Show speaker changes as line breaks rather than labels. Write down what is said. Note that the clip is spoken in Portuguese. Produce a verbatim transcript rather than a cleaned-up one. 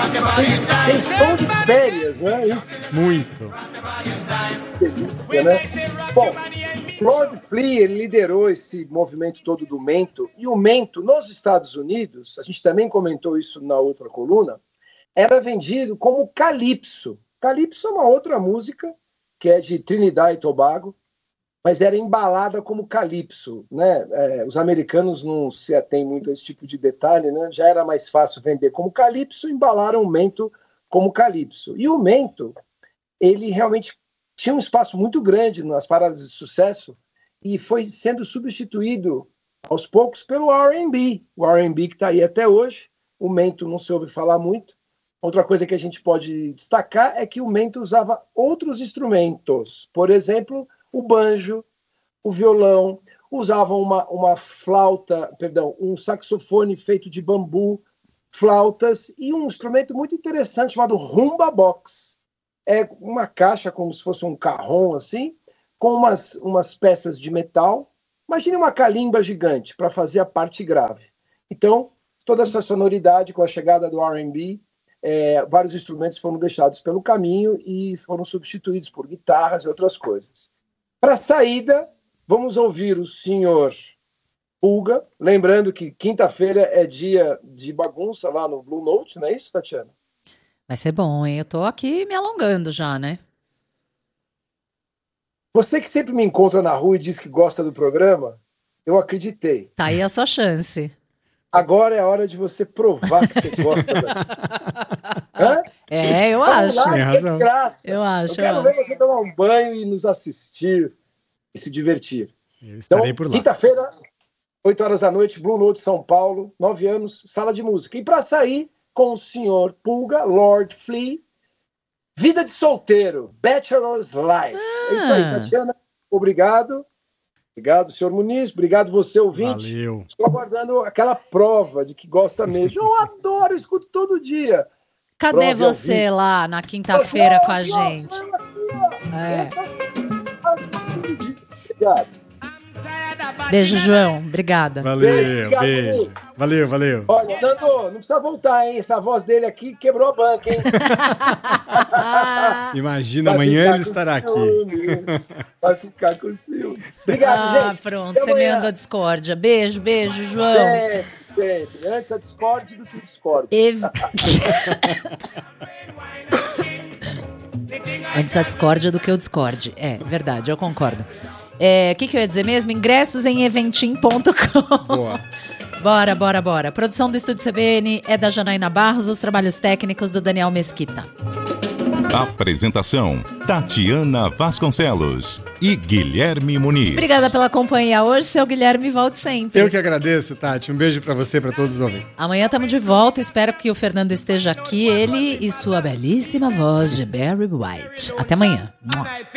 Vocês estão de férias, né? Isso.
Muito.
Delícia, né? Bom, Lord Flea ele liderou esse movimento todo do mento, e o mento nos Estados Unidos, a gente também comentou isso na outra coluna, era vendido como calypso. Calypso é uma outra música que é de Trinidad e Tobago, mas era embalada como calypso, né? É, os americanos não se atêm muito a esse tipo de detalhe, né? Já era mais fácil vender como calypso, embalaram o mento como calypso. E o mento, ele realmente tinha um espaço muito grande nas paradas de sucesso e foi sendo substituído aos poucos pelo R and B. O R and B que está aí até hoje, o mento não se ouve falar muito. Outra coisa que a gente pode destacar é que o mento usava outros instrumentos, por exemplo, o banjo, o violão, usavam uma, uma flauta, perdão, um saxofone feito de bambu, flautas e um instrumento muito interessante chamado rumba box. É uma caixa como se fosse um carrom assim, com umas, umas peças de metal. Imagine uma calimba gigante para fazer a parte grave. Então, toda essa sonoridade com a chegada do R and B, é, vários instrumentos foram deixados pelo caminho e foram substituídos por guitarras e outras coisas. Para a saída, vamos ouvir o senhor Pulga, lembrando que quinta-feira é dia de bagunça lá no Blue Note, não é isso, Tatiana?
Vai ser bom, hein? Eu tô aqui me alongando já, né?
Você que sempre me encontra na rua e diz que gosta do programa, eu acreditei.
Tá aí a sua chance.
Agora é a hora de você provar que você gosta da... Hã?
É, eu
Vamos
acho.
lá,
Tem razão.
graça.
Eu acho,
Eu quero
eu
ver
acho.
você tomar um banho e nos assistir e se divertir.
Eu
Então,
estarei por lá.
quinta-feira, oito horas da noite, Blue Note São Paulo, nove anos, sala de música. E para sair com o senhor Pulga, Lord Flea, vida de solteiro, Bachelor's Life. É isso aí, Tatiana. Obrigado. Obrigado, senhor Muniz. Obrigado, você, ouvinte.
Valeu.
Estou aguardando aquela prova de que gosta mesmo. Eu adoro, eu escuto todo dia.
Cadê
Prova ao
você
vivo.
lá na quinta-feira com a
Nossa,
gente? É.
Obrigado.
Beijo, João. Obrigada.
Valeu,
Obrigado,
beijo.
Muniz.
Valeu, valeu.
Olha, Nando, não precisa voltar, hein? Essa voz dele aqui quebrou a banca, hein?
Imagina,
Vai
amanhã
ficar
ele
com
estará aqui.
ciúme. Vai ficar com ciúme. Obrigado,
Ah,
gente.
pronto,
Até
semeando
amanhã.
a discórdia. Beijo, beijo, João.
Sempre, sempre. Antes a discórdia do que o discórdia.
Ev... Antes a discórdia do que o discorde. É, verdade, eu concordo. É, o que, que eu ia dizer mesmo? Ingressos em eventim ponto com.
Boa.
Bora, bora, bora. Produção do Estúdio C B N é da Janaína Barros, os trabalhos técnicos do Daniel Mesquita.
Apresentação: Tatiana Vasconcelos e Guilherme Muniz.
Obrigada pela companhia hoje, seu Guilherme, volte sempre.
Eu que agradeço, Tati. Um beijo pra você e pra todos os ouvintes.
Amanhã estamos de volta, espero que o Fernando esteja aqui, ele e sua belíssima voz de Barry White. Até amanhã. Mua.